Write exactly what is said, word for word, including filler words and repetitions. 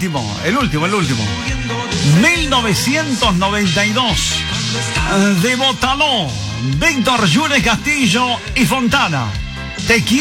último, el último, el último. mil novecientos noventa y dos. De Botaló, Víctor Jure Castillo y Fontana. Te quiero.